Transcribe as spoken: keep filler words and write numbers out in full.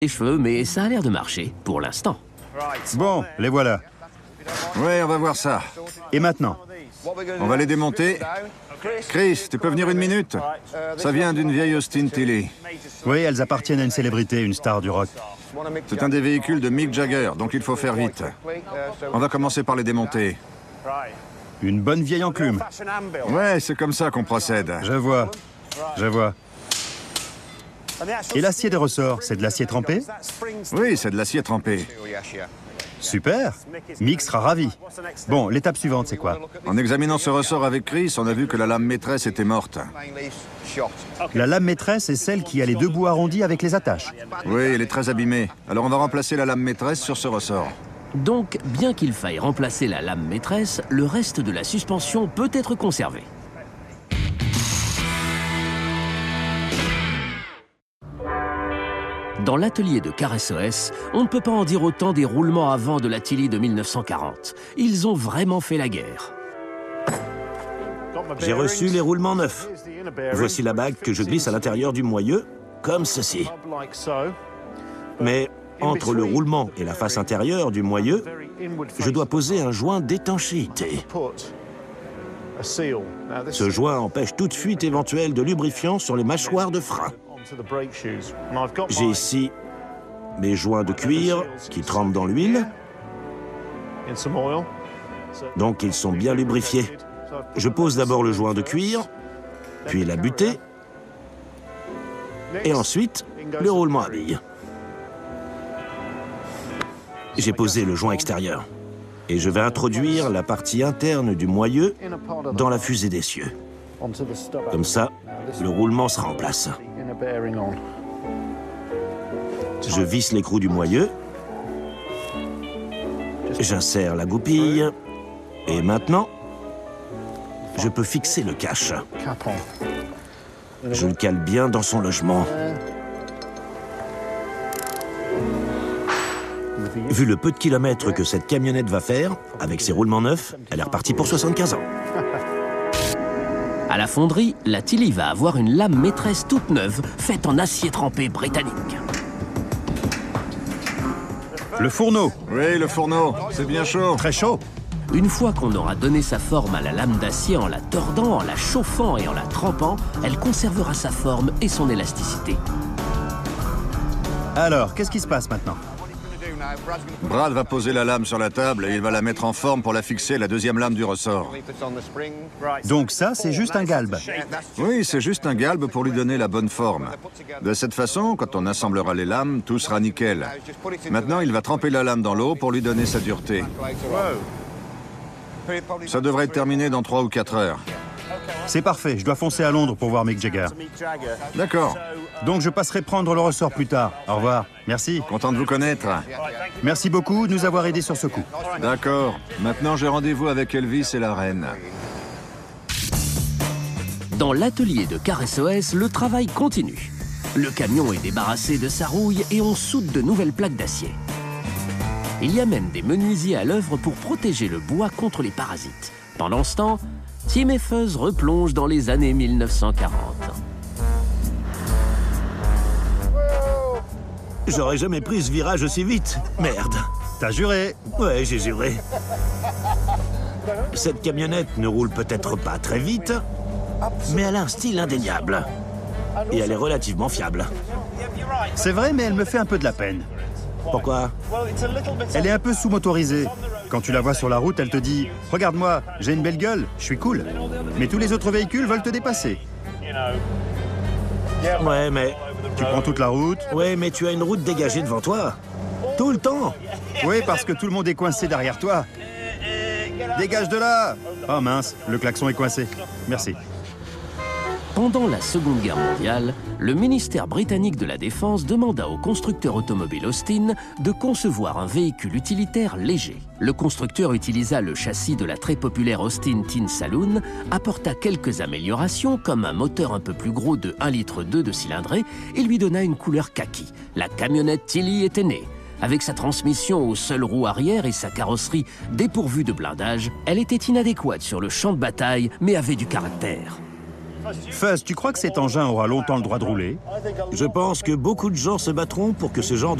les cheveux, mais ça a l'air de marcher, pour l'instant. Bon, les voilà. Ouais, on va voir ça. Et maintenant? On va les démonter. Chris, tu peux venir une minute? Ça vient d'une vieille Austin Tilly. Oui, elles appartiennent à une célébrité, une star du rock. C'est un des véhicules de Mick Jagger, donc il faut faire vite. On va commencer par les démonter. Une bonne vieille enclume. Ouais, c'est comme ça qu'on procède. Je vois, je vois. Et l'acier des ressorts, c'est de l'acier trempé? Oui, c'est de l'acier trempé. Super. Mick sera ravi. Bon, l'étape suivante, c'est quoi? En examinant ce ressort avec Chris, on a vu que la lame maîtresse était morte. La lame maîtresse est celle qui a les deux bouts arrondis avec les attaches. Oui, elle est très abîmée. Alors on va remplacer la lame maîtresse sur ce ressort. Donc, bien qu'il faille remplacer la lame maîtresse, le reste de la suspension peut être conservé. Dans l'atelier de Car S O S, on ne peut pas en dire autant des roulements avant de la Tilly de mille neuf cent quarante. Ils ont vraiment fait la guerre. J'ai reçu les roulements neufs. Voici la bague que je glisse à l'intérieur du moyeu, comme ceci. Mais entre le roulement et la face intérieure du moyeu, je dois poser un joint d'étanchéité. Ce joint empêche toute fuite éventuelle de lubrifiant sur les mâchoires de frein. J'ai ici mes joints de cuir qui trempent dans l'huile. Donc ils sont bien lubrifiés. Je pose d'abord le joint de cuir, puis la butée, et ensuite le roulement à billes. J'ai posé le joint extérieur et je vais introduire la partie interne du moyeu dans la fusée d'essieu. Comme ça, le roulement sera en place. Je visse l'écrou du moyeu, j'insère la goupille, et maintenant, je peux fixer le cache. Je le cale bien dans son logement. Vu le peu de kilomètres que cette camionnette va faire, avec ses roulements neufs, elle est repartie pour soixante-quinze ans. À la fonderie, la Tilly va avoir une lame maîtresse toute neuve, faite en acier trempé britannique. Le fourneau. Oui, le fourneau. C'est bien chaud. Très chaud. Une fois qu'on aura donné sa forme à la lame d'acier en la tordant, en la chauffant et en la trempant, elle conservera sa forme et son élasticité. Alors, qu'est-ce qui se passe maintenant? Brad va poser la lame sur la table et il va la mettre en forme pour la fixer à la deuxième lame du ressort. Donc ça, c'est juste un galbe. Oui, c'est juste un galbe pour lui donner la bonne forme. De cette façon, quand on assemblera les lames, tout sera nickel. Maintenant, il va tremper la lame dans l'eau pour lui donner sa dureté. Ça devrait être terminé dans trois ou quatre heures. C'est parfait, je dois foncer à Londres pour voir Mick Jagger. D'accord. Donc je passerai prendre le ressort plus tard. Au revoir. Merci. Content de vous connaître. Merci beaucoup de nous avoir aidés sur ce coup. D'accord. Maintenant, j'ai rendez-vous avec Elvis et la reine. Dans l'atelier de Car S O S, le travail continue. Le camion est débarrassé de sa rouille et on soude de nouvelles plaques d'acier. Il y a même des menuisiers à l'œuvre pour protéger le bois contre les parasites. Pendant ce temps, Tim et Fuzz replongent dans les années mille neuf cent quarante. J'aurais jamais pris ce virage aussi vite. Merde. T'as juré? Ouais, j'ai juré. Cette camionnette ne roule peut-être pas très vite, mais elle a un style indéniable. Et elle est relativement fiable. C'est vrai, mais elle me fait un peu de la peine. Pourquoi? Elle est un peu sous-motorisée. Quand tu la vois sur la route, elle te dit « Regarde-moi, j'ai une belle gueule, je suis cool. » Mais tous les autres véhicules veulent te dépasser. Ouais, mais... Tu prends toute la route. Ouais, mais tu as une route dégagée devant toi. Tout le temps. Oui, parce que tout le monde est coincé derrière toi. Dégage de là! Oh mince, le klaxon est coincé. Merci. Pendant la Seconde Guerre mondiale, le ministère britannique de la Défense demanda au constructeur automobile Austin de concevoir un véhicule utilitaire léger. Le constructeur utilisa le châssis de la très populaire Austin Tin Saloon, apporta quelques améliorations comme un moteur un peu plus gros de un virgule deux litres de cylindrée et lui donna une couleur kaki. La camionnette Tilly était née. Avec sa transmission aux seules roues arrière et sa carrosserie dépourvue de blindage, elle était inadéquate sur le champ de bataille mais avait du caractère. Fuzz, tu crois que cet engin aura longtemps le droit de rouler? Je pense que beaucoup de gens se battront pour que ce genre de